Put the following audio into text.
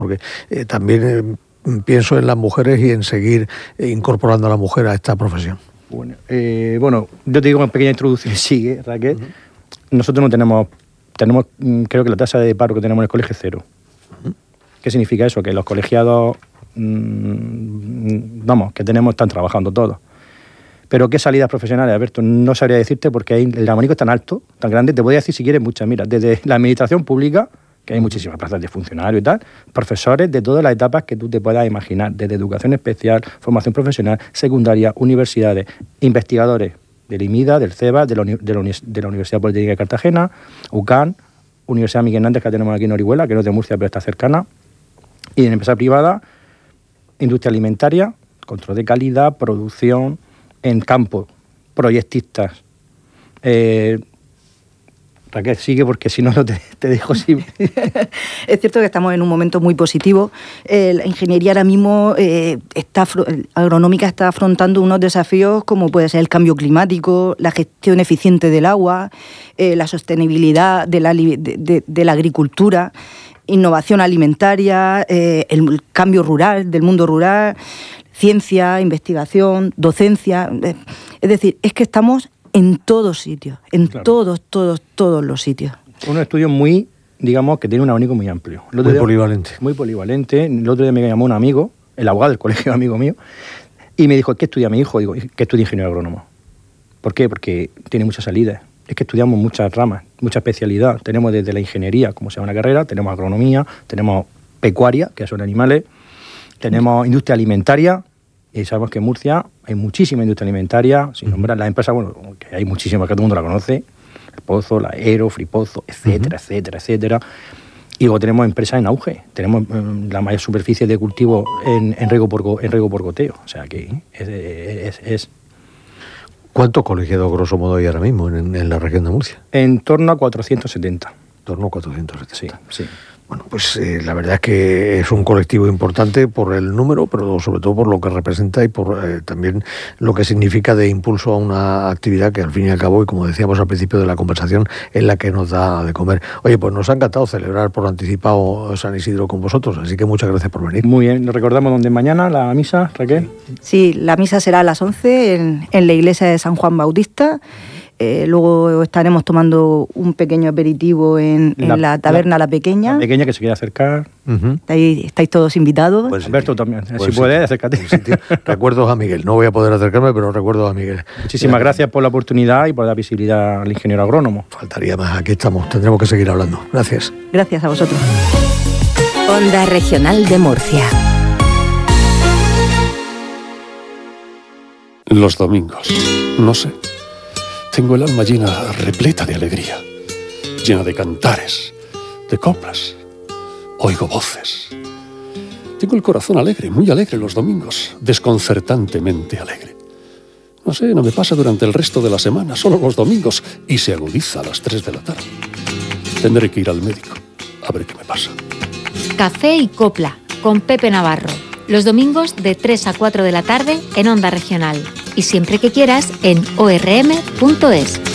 Porque también pienso en las mujeres y en seguir incorporando a la mujer a esta profesión. Bueno, yo te digo una pequeña introducción, sigue, Raquel. Nosotros no tenemos, creo que la tasa de paro que tenemos en el colegio es 0. ¿Qué significa eso? Que los colegiados, que tenemos, están trabajando todos. Pero ¿qué salidas profesionales, Alberto? No sabría decirte porque el abanico es tan alto, tan grande, te voy a decir si quieres muchas. Mira, desde la administración pública, que hay muchísimas plazas de funcionarios y tal, profesores de todas las etapas que tú te puedas imaginar, desde educación especial, formación profesional, secundaria, universidades, investigadores del IMIDA, del CEBA, de la Universidad Politécnica de Cartagena, UCAN, Universidad Miguel Hernández, que tenemos aquí en Orihuela, que no es de Murcia, pero está cercana, y en empresa privada, industria alimentaria, control de calidad, producción, en campo, proyectistas. Raquel, sigue porque si no te dejo sin... Es cierto que estamos en un momento muy positivo. La ingeniería ahora mismo agronómica está afrontando unos desafíos como puede ser el cambio climático, la gestión eficiente del agua, la sostenibilidad de la agricultura, innovación alimentaria, el cambio rural, del mundo rural, ciencia, investigación, docencia. Es decir, es que estamos en todos sitios, claro. todos los sitios. Un estudio muy, digamos, que tiene un abanico muy amplio. Muy polivalente. Muy polivalente. El otro día me llamó un amigo, el abogado del colegio, amigo mío, y me dijo, ¿qué estudia mi hijo? Digo, que estudia ingeniero agrónomo. ¿Por qué? Porque tiene muchas salidas. Es que estudiamos muchas ramas, mucha especialidad. Tenemos desde la ingeniería, como sea una carrera, tenemos agronomía, tenemos pecuaria, que son animales, tenemos industria alimentaria, y sabemos que en Murcia hay muchísima industria alimentaria, sin nombrar las empresas, bueno, que hay muchísimas, que todo el mundo la conoce, el Pozo, la Aero, Fripozo, etcétera, etcétera. Y luego tenemos empresas en auge, tenemos la mayor superficie de cultivo en riego por goteo, o sea que es... ¿Cuántos colegiados, grosso modo, hay ahora mismo en la región de Murcia? En torno a 470. En torno a 470. Sí. Bueno, pues la verdad es que es un colectivo importante por el número, pero sobre todo por lo que representa y por también lo que significa de impulso a una actividad que al fin y al cabo, y como decíamos al principio de la conversación, es la que nos da de comer. Oye, pues nos ha encantado celebrar por anticipado San Isidro con vosotros, así que muchas gracias por venir. Muy bien, ¿nos recordamos dónde mañana la misa, Raquel? Sí, la misa será a las 11 en la iglesia de San Juan Bautista. Luego estaremos tomando un pequeño aperitivo en la taberna La Pequeña. La Pequeña, que se quiere acercar. Estáis todos invitados. Pues Alberto también, si puedes, acércate. Recuerdos a Miguel, no voy a poder acercarme, pero recuerdos a Miguel. Muchísimas gracias por la oportunidad y por dar visibilidad al ingeniero agrónomo. Faltaría más, aquí estamos, tendremos que seguir hablando. Gracias. Gracias a vosotros. Onda Regional de Murcia. Los domingos, no sé. Tengo el alma llena, repleta de alegría, llena de cantares, de coplas. Oigo voces. Tengo el corazón alegre, muy alegre los domingos, desconcertantemente alegre. No sé, no me pasa durante el resto de la semana, solo los domingos, y se agudiza a las 3 de la tarde. Tendré que ir al médico, a ver qué me pasa. Café y Copla, con Pepe Navarro. Los domingos de 3 a 4 de la tarde en Onda Regional. Y siempre que quieras en orm.es.